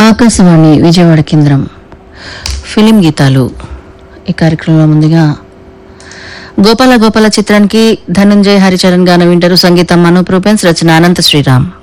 ఆకాశవాణి విజయవాడ కేంద్రం ఫిలిం గీతాలు. ఈ కార్యక్రమంలో ముందుగా గోపాల గోపాల చిత్రానికి ధనంజయ్ హరిచరణ్ గానం వింటారు. సంగీతం మనోజ్ రచన అనంత శ్రీరామ్.